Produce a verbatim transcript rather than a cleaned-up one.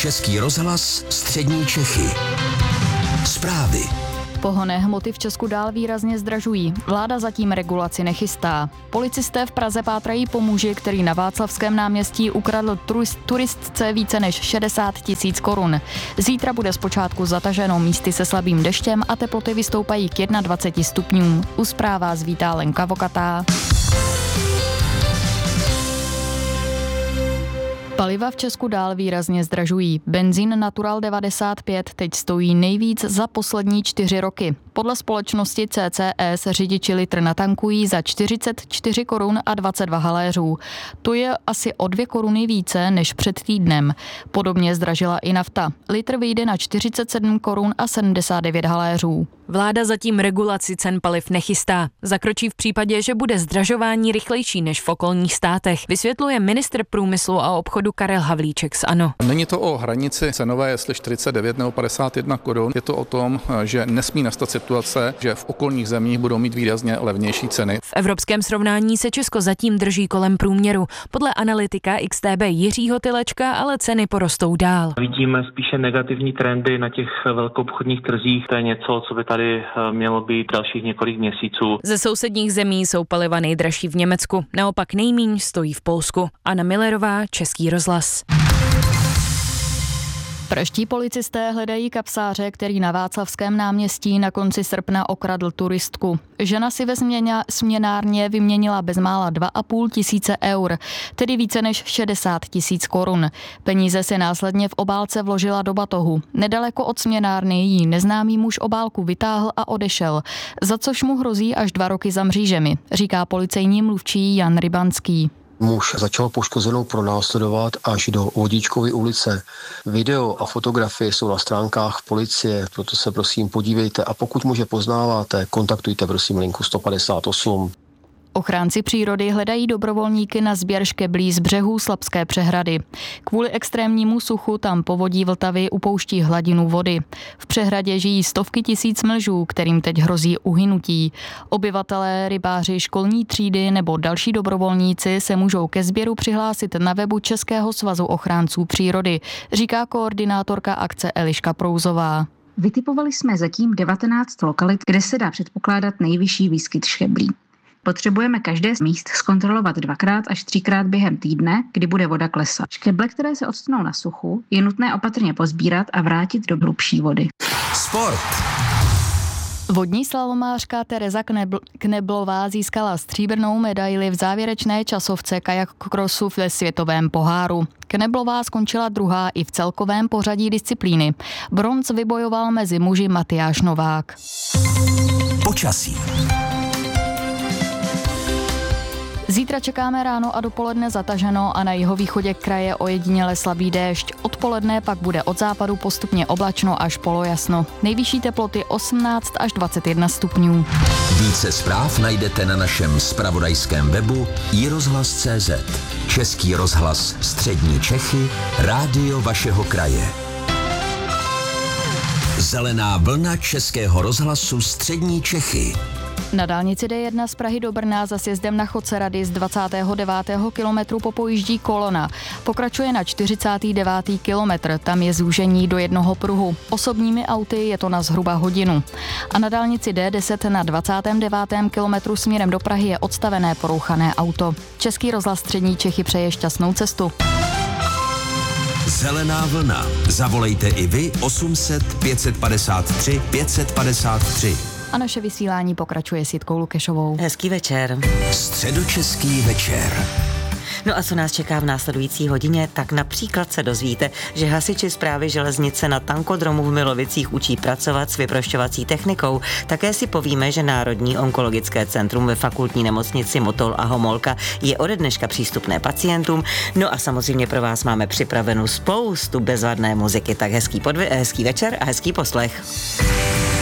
Český rozhlas, střední Čechy. Zprávy. Pohonné hmoty v Česku dál výrazně zdražují. Vláda zatím regulaci nechystá. Policisté v Praze pátrají po muži, který na Václavském náměstí ukradl turist, turistce více než šedesát tisíc korun. Zítra bude zpočátku zataženo místy se slabým deštěm a teploty vystoupají k dvaceti jedné stupňům. U zpráv vás vítá Lenka Vokatá. Paliva v Česku dál výrazně zdražují. Benzín Natural devadesát pět teď stojí nejvíc za poslední čtyři roky. Podle společnosti C C S řidiči litr natankují za čtyřicet čtyři korun a dvacet dva haléřů. To je asi o dvě koruny více než před týdnem. Podobně zdražila i nafta. Litr vyjde na čtyřicet sedm korun a sedmdesát devět haléřů. Vláda zatím regulaci cen paliv nechystá. Zakročí v případě, že bude zdražování rychlejší než v okolních státech, vysvětluje ministr průmyslu a obchodu Karel Havlíček z ANO. Není to o hranici cenové, jestli čtyřicet devět nebo padesát jedna korun. Je to o tom, že nesmí nastat situace, že v okolních zemích budou mít výrazně levnější ceny. V evropském srovnání se Česko zatím drží kolem průměru. Podle analytika X T B Jiřího Tylečka ale ceny porostou dál. Vidíme spíše negativní trendy na těch velkoobchodních trzích. To je něco, co by tady mělo být dalších několik měsíců. Ze sousedních zemí jsou paliva nejdražší v Německu, naopak nejmíň stojí v Polsku. Anna Millerová, Český rozhlas. Pražští policisté hledají kapsáře, který na Václavském náměstí na konci srpna okradl turistku. Žena si ve směna, směnárně vyměnila bezmála dva a půl tisíce eur, tedy více než šedesát tisíc korun. Peníze si následně v obálce vložila do batohu. Nedaleko od směnárny jí neznámý muž obálku vytáhl a odešel, za což mu hrozí až dva roky za mřížemi, říká policejní mluvčí Jan Rybanský. Muž začal poškozenou pronásledovat až do Vodíčkovy ulice. Video a fotografie jsou na stránkách policie, proto se prosím podívejte a pokud muže poznáváte, kontaktujte prosím linku sto padesát osm. Ochránci přírody hledají dobrovolníky na sběr škeblí z břehů Slapské přehrady. Kvůli extrémnímu suchu tam povodí Vltavy upouští hladinu vody. V přehradě žijí stovky tisíc mlžů, kterým teď hrozí uhynutí. Obyvatelé, rybáři, školní třídy nebo další dobrovolníci se můžou ke sběru přihlásit na webu Českého svazu ochránců přírody, říká koordinátorka akce Eliška Prouzová. Vytipovali jsme zatím devatenáct lokalit, kde se dá předpokládat nejvyšší výskyt škeblí. Potřebujeme každé z míst zkontrolovat dvakrát až třikrát během týdne, kdy bude voda klesat. Škeble, které se odstanou na suchu, je nutné opatrně pozbírat a vrátit do hlubší vody. Sport. Vodní slalomářka Tereza Knebl- Kneblová získala stříbrnou medaili v závěrečné časovce kajak krosu ve světovém poháru. Kneblová skončila druhá i v celkovém pořadí disciplíny. Bronz vybojoval mezi muži Matyáš Novák. Počasí. Zítra čekáme ráno a dopoledne zataženo a na jihovýchodě kraje ojediněle slabý déšť. Odpoledne pak bude od západu postupně oblačno až polojasno. Nejvyšší teploty osmnáct až dvacet jedna stupňů. Více zpráv najdete na našem zpravodajském webu i rozhlas tečka cé zet. Český rozhlas, střední Čechy, rádio vašeho kraje. Zelená vlna Českého rozhlasu, střední Čechy. Na dálnici D jedna z Prahy do Brna za sjezdem na Chodce Rady z dvacátého devátého kilometru popojíždí kolona. Pokračuje na čtyřicátý devátý kilometr, tam je zúžení do jednoho pruhu. Osobními auty je to na zhruba hodinu. A na dálnici D deset na dvacátém devátém kilometru směrem do Prahy je odstavené porouchané auto. Český rozhlas střední Čechy přeje šťastnou cestu. Zelená vlna. Zavolejte i vy osm set pět set padesát tři pět set padesát tři. A naše vysílání pokračuje s Jitkou Lukešovou. Hezký večer. Středočeský večer. No a co nás čeká v následující hodině, tak například se dozvíte, že hasiči Správy železnice na tankodromu v Milovicích učí pracovat s vyprošťovací technikou. Také si povíme, že Národní onkologické centrum ve fakultní nemocnici Motol a Homolka je ode dneška přístupné pacientům. No a samozřejmě pro vás máme připravenou spoustu bezvadné muziky, tak hezký, podve- hezký večer a hezký poslech.